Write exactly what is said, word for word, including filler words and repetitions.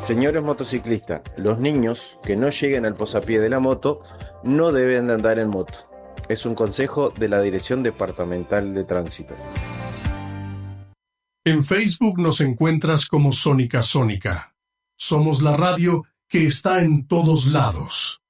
Señores motociclistas, los niños que no lleguen al posapié de la moto no deben de andar en moto. Es un consejo de la Dirección Departamental de Tránsito. En Facebook nos encuentras como Sónica Sónica. Somos la radio que está en todos lados.